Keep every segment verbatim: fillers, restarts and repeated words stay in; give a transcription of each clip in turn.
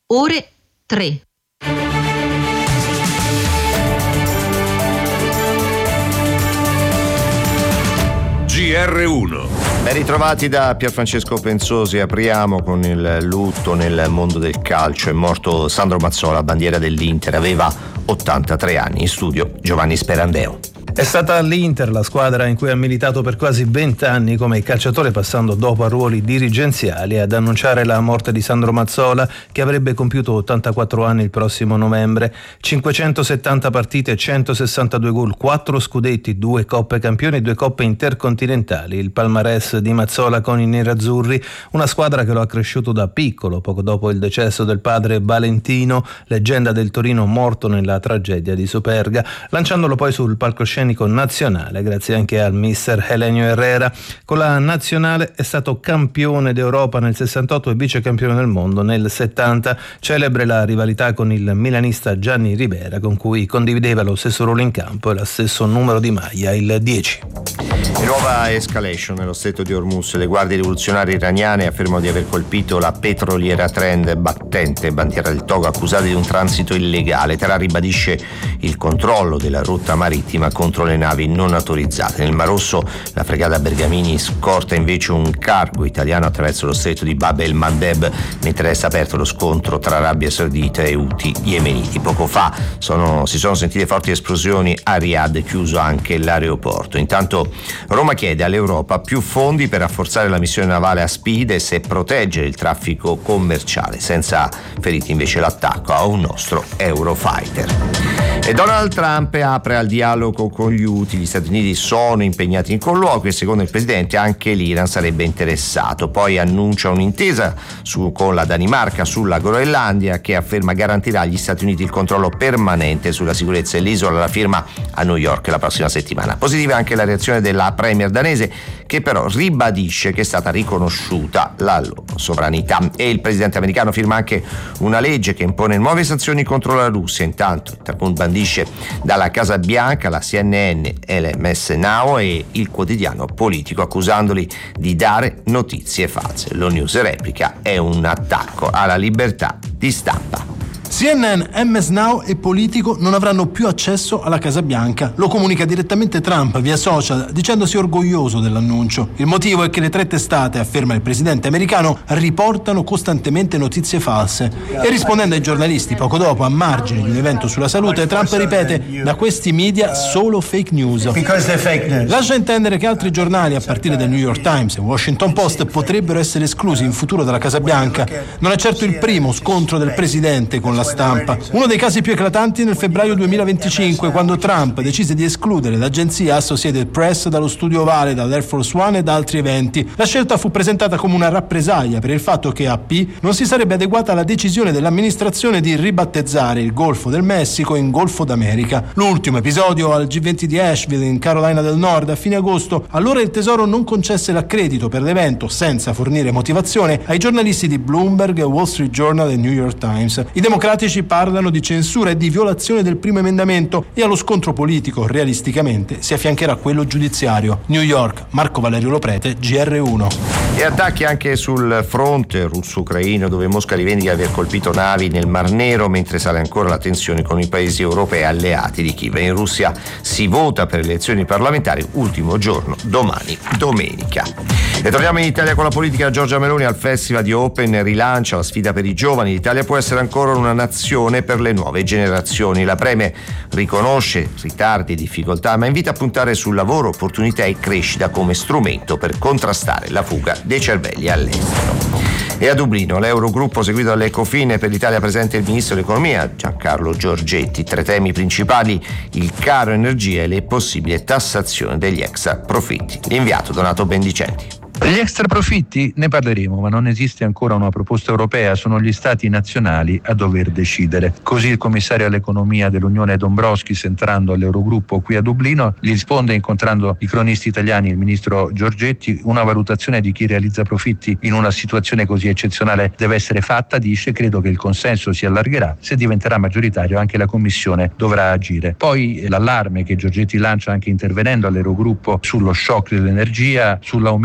ore tre. G R uno. Ben ritrovati da Pierfrancesco Pensosi. Apriamo con il lutto nel mondo del calcio. È morto Sandro Mazzola, bandiera dell'Inter, aveva ottantatré anni. In studio Giovanni Sperandeo. È stata l'Inter la squadra in cui ha militato per quasi vent'anni come calciatore, passando dopo a ruoli dirigenziali, ad annunciare la morte di Sandro Mazzola, che avrebbe compiuto ottantaquattro anni il prossimo novembre. cinquecentosettanta partite, centosessantadue gol, quattro scudetti, due coppe campioni e due coppe intercontinentali. Il palmarès di Mazzola con i nerazzurri, una squadra che lo ha cresciuto da piccolo, poco dopo il decesso del padre Valentino, leggenda del Torino morto nella tragedia di Superga, lanciandolo poi sul palcoscenico nazionale grazie anche al mister Helenio Herrera. Con la nazionale è stato campione d'Europa nel sessantotto e vicecampione del mondo nel settanta. Celebre la rivalità con il milanista Gianni Ribera, con cui condivideva lo stesso ruolo in campo e lo stesso numero di maglia, il dieci. Nuova escalation nello stretto di Hormuz. Le guardie rivoluzionarie iraniane affermano di aver colpito la petroliera Trend, battente bandiera del Togo, accusata di un transito illegale. Teheran ribadisce il controllo della rotta marittima contro le navi non autorizzate. Nel Mar Rosso la fregata Bergamini scorta invece un cargo italiano attraverso lo stretto di Bab el Mandeb, mentre resta aperto lo scontro tra Arabia Saudita e Houthi yemeniti. Poco fa sono, si sono sentite forti esplosioni a Riyadh, chiuso anche l'aeroporto. Intanto Roma chiede all'Europa più fondi per rafforzare la missione navale Aspides e proteggere il traffico commerciale, senza feriti invece l'attacco a un nostro Eurofighter. E Donald Trump apre al dialogo con gli Houthi. Gli Stati Uniti sono impegnati in colloqui e secondo il presidente anche l'Iran sarebbe interessato. Poi annuncia un'intesa su, con la Danimarca sulla Groenlandia, che afferma garantirà agli Stati Uniti il controllo permanente sulla sicurezza dell'isola. La firma a New York la prossima settimana. Positiva anche la reazione della premier danese, che però ribadisce che è stata riconosciuta la loro sovranità. E il presidente americano firma anche una legge che impone nuove sanzioni contro la Russia. Intanto il Trump bandisce dalla Casa Bianca la C N N, L M S Now e il quotidiano politico, accusandoli di dare notizie false. Lo News replica: è un attacco alla libertà di stampa. C N N, M S Now e Politico non avranno più accesso alla Casa Bianca. Lo comunica direttamente Trump via social, dicendosi orgoglioso dell'annuncio. Il motivo è che le tre testate, afferma il presidente americano, riportano costantemente notizie false. E rispondendo ai giornalisti poco dopo, a margine di un evento sulla salute, Trump ripete: da questi media solo fake news. Lascia intendere che altri giornali, a partire dal New York Times e Washington Post, potrebbero essere esclusi in futuro dalla Casa Bianca. Non è certo il primo scontro del presidente con la stampa. Uno dei casi più eclatanti nel febbraio duemilaventicinque, quando Trump decise di escludere l'agenzia Associated Press dallo studio ovale, dall'Air Force One e da altri eventi. La scelta fu presentata come una rappresaglia per il fatto che A P non si sarebbe adeguata alla decisione dell'amministrazione di ribattezzare il Golfo del Messico in Golfo d'America. L'ultimo episodio al G venti di Asheville in Carolina del Nord a fine agosto, allora il Tesoro non concesse l'accredito per l'evento senza fornire motivazione ai giornalisti di Bloomberg, Wall Street Journal e New York Times. I democratici parlano di censura e di violazione del primo emendamento e allo scontro politico, realisticamente, si affiancherà quello giudiziario. New York, Marco Valerio Loprete, G R uno. E attacchi anche sul fronte russo-ucraino, dove Mosca rivendica di aver colpito navi nel Mar Nero, mentre sale ancora la tensione con i paesi europei alleati di Kiev. In Russia si vota per le elezioni parlamentari, ultimo giorno domani, domenica. E torniamo in Italia con la politica. Giorgia Meloni al Festival di Open rilancia la sfida per i giovani. L'Italia può essere ancora una nazione per le nuove generazioni. La Premier riconosce ritardi e difficoltà, ma invita a puntare sul lavoro, opportunità e crescita come strumento per contrastare la fuga dei cervelli all'estero. E a Dublino l'Eurogruppo seguito dall'Ecofin, per l'Italia presente il ministro dell'Economia Giancarlo Giorgetti. Tre temi principali: il caro energia e le possibili tassazioni degli extra profitti. L'inviato Donato Bendicenti. Gli extra profitti ne parleremo, ma non esiste ancora una proposta europea, sono gli stati nazionali a dover decidere. Così il commissario all'economia dell'Unione Dombrovskis, entrando all'Eurogruppo qui a Dublino, gli risponde incontrando i cronisti italiani, il ministro Giorgetti: una valutazione di chi realizza profitti in una situazione così eccezionale deve essere fatta, dice, credo che il consenso si allargherà, se diventerà maggioritario anche la Commissione dovrà agire. Poi l'allarme che Giorgetti lancia anche intervenendo all'Eurogruppo sullo shock dell'energia, sull'aumento delle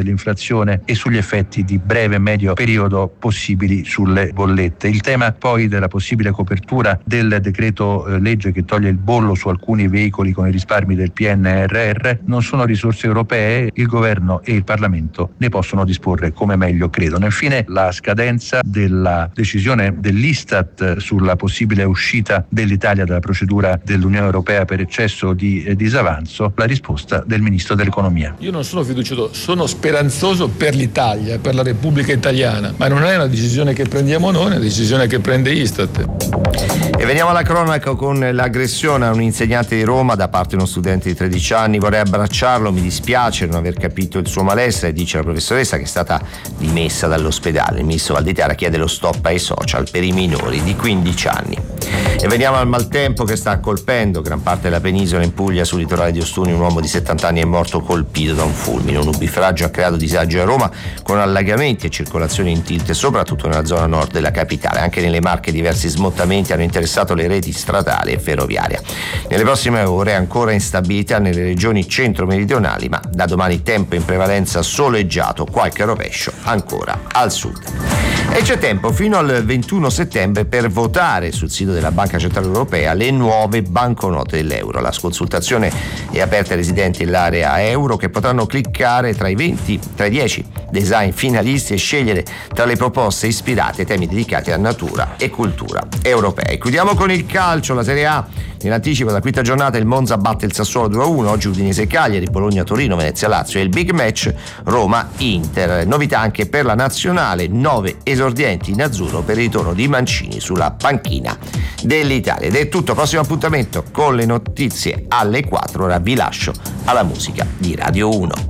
dell'inflazione e sugli effetti di breve e medio periodo possibili sulle bollette. Il tema poi della possibile copertura del decreto legge che toglie il bollo su alcuni veicoli con i risparmi del P N R R non sono risorse europee, il governo e il Parlamento ne possono disporre come meglio credono. Infine la scadenza della decisione dell'Istat sulla possibile uscita dell'Italia dalla procedura dell'Unione Europea per eccesso di eh, disavanzo, la risposta del Ministro dell'Economia. Io non sono fiducioso, sono speranzoso per l'Italia, per la Repubblica Italiana, ma non è una decisione che prendiamo noi, è una decisione che prende Istat. E veniamo alla cronaca con l'aggressione a un insegnante di Roma da parte di uno studente di tredici anni. Vorrei abbracciarlo, mi dispiace non aver capito il suo malessere, dice la professoressa che è stata dimessa dall'ospedale. Il ministro Valditara chiede lo stop ai social per i minori di quindici anni. E veniamo al maltempo che sta colpendo gran parte della penisola. In Puglia, sul litorale di Ostuni, un uomo di settanta anni è morto colpito da un fulmine. Un nubifragio ha creato disagi a Roma con allagamenti e circolazione in tilt, soprattutto nella zona nord della capitale. Anche nelle Marche diversi smottamenti hanno interessato le reti stradali e ferroviarie. Nelle prossime ore ancora instabilità nelle regioni centro-meridionali, ma da domani tempo in prevalenza soleggiato, qualche rovescio ancora al sud. E c'è tempo fino al ventuno settembre per votare sul sito della Banca Centrale Europea le nuove banconote dell'euro. La consultazione è aperta ai residenti dell'area euro che potranno cliccare tra i venti, tra i dieci design finalisti e scegliere tra le proposte ispirate ai temi dedicati a natura e cultura europei. Chiudiamo con il calcio, la Serie A. Nell'anticipo della quinta giornata il Monza batte il Sassuolo due a uno, oggi Udinese Cagliari, Bologna Torino, Venezia Lazio e il big match Roma Inter. Novità anche per la nazionale, nove esordienti in azzurro per il ritorno di Mancini sulla panchina dell'Italia. Ed è tutto, prossimo appuntamento con le notizie alle quattro, ora vi lascio alla musica di Radio uno.